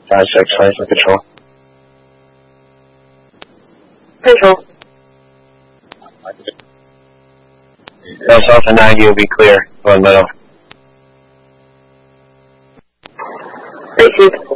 56, for control. Control. Bounce off the 90 will be clear. Go on middle. Receive.